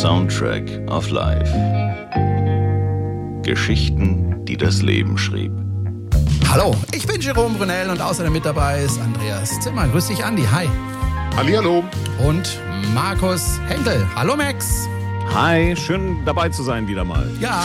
Soundtrack of Life. Geschichten, die das Leben schrieb. Hallo, ich bin Jerome Brunel und außerdem mit dabei ist Andreas Zimmer. Grüß dich, Andi. Hi. Hallihallo. Und Markus Henkel. Hallo, Max. Hi, schön dabei zu sein wieder mal. Ja,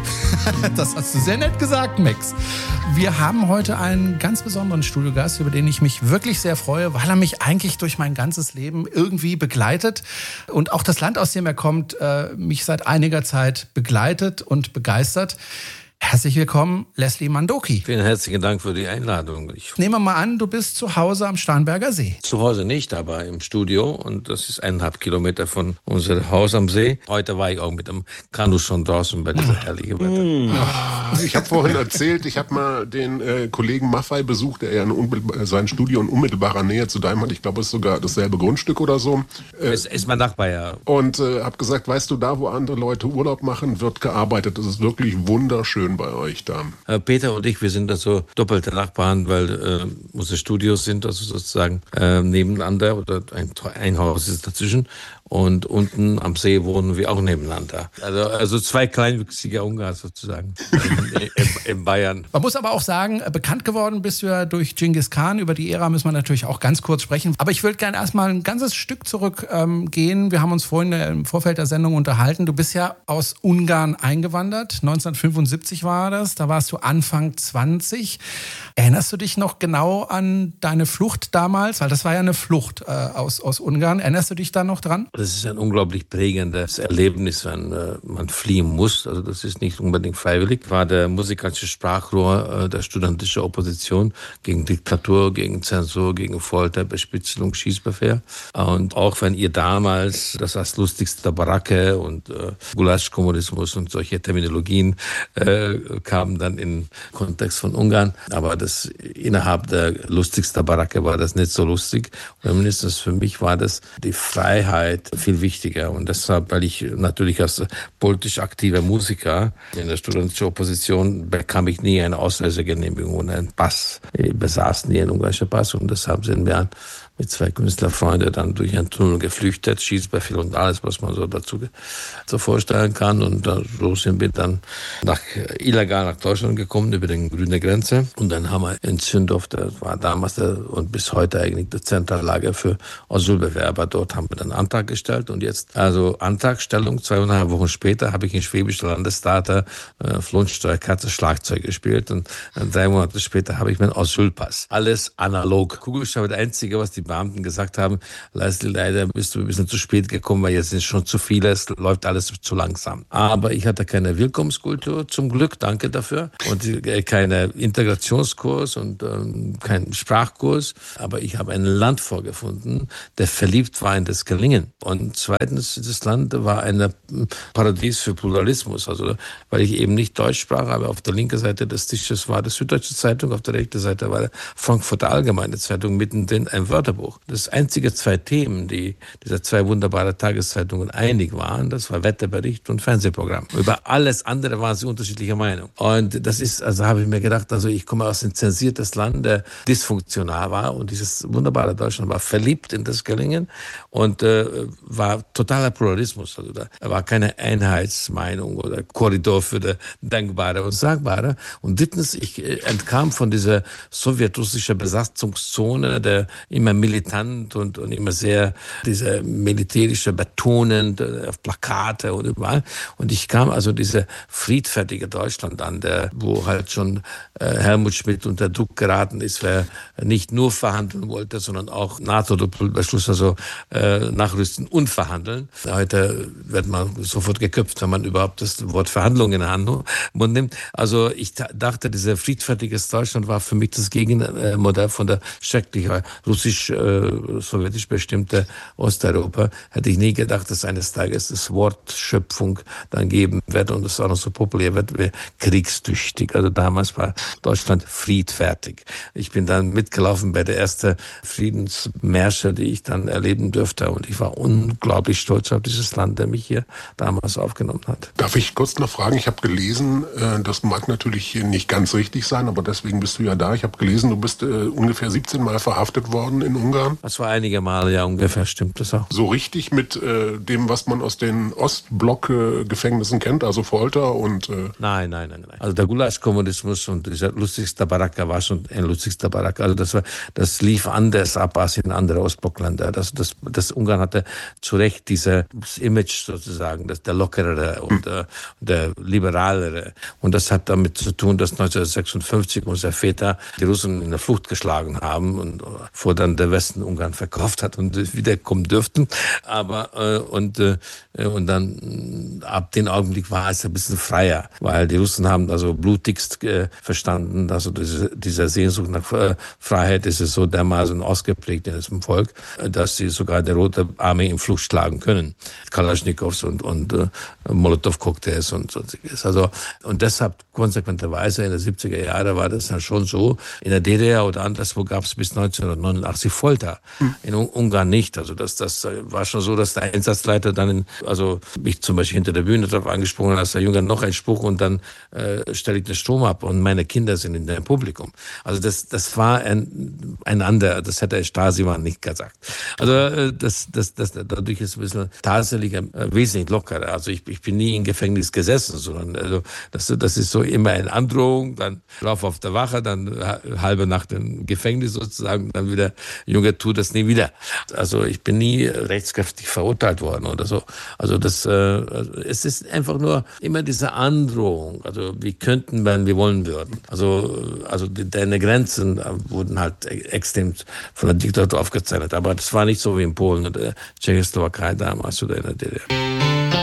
das hast du sehr nett gesagt, Max. Wir haben heute einen ganz besonderen Studiogast, über den ich mich wirklich sehr freue, weil er mich eigentlich durch mein ganzes Leben irgendwie begleitet und auch das Land, aus dem er kommt, mich seit einiger Zeit begleitet und begeistert. Herzlich willkommen, Leslie Mandoki. Vielen herzlichen Dank für die Einladung. Nehmen wir mal an, du bist zu Hause am Starnberger See. Zu Hause nicht, aber im Studio. Und das ist 1,5 Kilometer von unserem Haus am See. Heute war ich auch mit dem Kanu schon draußen bei dieser herrlichen Wetter. Ich habe vorhin erzählt, ich habe mal den Kollegen Maffei besucht, der ja sein Studio in unmittelbarer Nähe zu deinem hat. Ich glaube, es ist sogar dasselbe Grundstück oder so. Es ist mein Nachbar, ja. Und habe gesagt, weißt du, da wo andere Leute Urlaub machen, wird gearbeitet. Das ist wirklich wunderschön bei euch da. Peter und ich, wir sind also doppelte Nachbarn, weil unsere Studios sind also sozusagen nebeneinander oder ein Haus ist dazwischen. Und unten am See wohnen wir auch nebeneinander. Also zwei kleinwüchsige Ungarn sozusagen in Bayern. Man muss aber auch sagen, bekannt geworden bist du ja durch Genghis Khan. Über die Ära müssen wir natürlich auch ganz kurz sprechen. Aber ich würde gerne erstmal ein ganzes Stück zurückgehen. Wir haben uns vorhin im Vorfeld der Sendung unterhalten. Du bist ja aus Ungarn eingewandert. 1975 war das. Da warst du Anfang 20. Erinnerst du dich noch genau an deine Flucht damals? Weil das war ja eine Flucht aus Ungarn. Erinnerst du dich da noch dran? Das ist ein unglaublich prägendes Erlebnis, wenn man fliehen muss. Also das ist nicht unbedingt freiwillig. War der musikalische Sprachrohr der studentischen Opposition gegen Diktatur, gegen Zensur, gegen Folter, Bespitzelung, Schießbefehl. Und auch wenn ihr damals das als lustigste Baracke und Gulasch-Kommunismus und solche Terminologien kamen dann im Kontext von Ungarn. Aber das innerhalb der lustigsten Baracke war das nicht so lustig. Und mindestens für mich war das die Freiheit viel wichtiger. Und deshalb, weil ich natürlich als politisch aktiver Musiker in der studentischen Opposition bekam ich nie eine Ausreisegenehmigung und einen Pass. Ich besaß nie einen ungarischen Pass und deshalb sind wir mit 2 Künstlerfreunden dann durch einen Tunnel geflüchtet, Schießbefehl und alles, was man so dazu so vorstellen kann. Und so sind wir dann illegal nach Deutschland gekommen, über die grüne Grenze. Und dann haben wir in Zündorf, das war damals und bis heute eigentlich das Zentrallager für Asylbewerber. Dort haben wir dann einen Antrag gestellt. Und jetzt, also Antragstellung, 2,5 Wochen später, habe ich in Schwäbisch Landestheater Flunstreichkatze Schlagzeug gespielt. Und 3 Monate später habe ich meinen Asylpass. Alles analog. Kugelschreiber, das Einzige, was die Beamten gesagt haben, Leslie, leider bist du ein bisschen zu spät gekommen, weil jetzt sind schon zu viele, es läuft alles zu langsam. Aber ich hatte keine Willkommenskultur, zum Glück, danke dafür. Und keinen Integrationskurs und keinen Sprachkurs. Aber ich habe ein Land vorgefunden, der verliebt war in das Gelingen. Und zweitens, das Land war ein Paradies für Pluralismus. Also, weil ich eben nicht Deutsch sprach, aber auf der linken Seite des Tisches war die Süddeutsche Zeitung, auf der rechten Seite war die Frankfurter Allgemeine Zeitung, mittendrin ein Wörterbuch. Das einzige 2 Themen, die diese 2 wunderbare Tageszeitungen einig waren, das war Wetterbericht und Fernsehprogramm. Über alles andere waren sie unterschiedlicher Meinung. Und das ist, also habe ich mir gedacht, also ich komme aus einem zensiertes Land, der dysfunktional war und dieses wunderbare Deutschland war verliebt in das Gelingen und war totaler Pluralismus. Also da war keine Einheitsmeinung oder Korridor für das Denkbare und Sagbare. Und drittens, ich entkam von dieser sowjetrussischen Besatzungszone, der immer militant und immer sehr diese militärische betonend auf Plakate und überall. Und ich kam also diese friedfertige Deutschland an, wo halt schon Helmut Schmidt unter Druck geraten ist, wer nicht nur verhandeln wollte, sondern auch NATO-Beschluss, also nachrüsten und verhandeln. Heute wird man sofort geköpft, wenn man überhaupt das Wort Verhandlungen in den Mund nimmt. Also ich dachte, dieser friedfertiges Deutschland war für mich das Gegenmodell von der schrecklichen russisch-sowjetisch bestimmte Osteuropa. Hätte ich nie gedacht, dass eines Tages das Wort Schöpfung dann geben wird und es auch noch so populär wird wie kriegstüchtig. Also damals war Deutschland friedfertig. Ich bin dann mitgelaufen bei der ersten Friedensmärsche, die ich dann erleben durfte und ich war unglaublich stolz auf dieses Land, der mich hier damals aufgenommen hat. Darf ich kurz noch fragen? Ich habe gelesen, das mag natürlich nicht ganz richtig sein, aber deswegen bist du ja da. Ich habe gelesen, du bist ungefähr 17 Mal verhaftet worden in Ungarn? Das war einige Male, ja, ungefähr, stimmt das auch. So richtig mit dem, was man aus den Ostblock-Gefängnissen kennt, also Folter und... Nein. Also der Gulasch-Kommunismus und dieser lustigste Baracka war schon ein lustigster Baracka. Also das lief anders ab als in anderen Ostblockländer. Das Ungarn hatte zu Recht dieses Image sozusagen, der lockerere und der liberalere. Und das hat damit zu tun, dass 1956 unsere Väter die Russen in der Flucht geschlagen haben und vor dann der Westen Ungarn verkauft hat und wiederkommen dürften. Aber und dann ab dem Augenblick war es ein bisschen freier, weil die Russen haben also blutigst verstanden, also diese Sehnsucht nach Freiheit ist es so dermaßen ausgeprägt in diesem Volk, dass sie sogar der Rote Armee in Flucht schlagen können. Kalaschnikows und Molotow-Cocktails und sonstiges. Also, und deshalb konsequenterweise in den 70er Jahren war das dann schon so. In der DDR oder anderswo gab es bis 1989 Folter. In Ungarn nicht. Also das war schon so, dass der Einsatzleiter dann also mich zum Beispiel hinter der Bühne darauf angesprochen hat, als der Junge noch ein Spruch und dann stelle ich den Strom ab und meine Kinder sind in dem Publikum. Also das war ein anderer, das hätte der Stasi-Mann nicht gesagt. Also dadurch ist ein bisschen tatsächlich wesentlich lockerer. Also ich bin nie im Gefängnis gesessen, sondern also das ist so immer eine Androhung, dann lauf auf der Wache, dann halbe Nacht im Gefängnis sozusagen, dann wieder, Junge, tu das nie wieder. Also ich bin nie rechtskräftig verurteilt worden oder so. Also es ist einfach nur immer diese Androhung. Also wir könnten, wenn wir wollen würden. Also deine Grenzen wurden halt extrem von der Diktatur aufgezeichnet. Aber das war nicht so wie in Polen oder Tschechoslowakei damals oder in der DDR.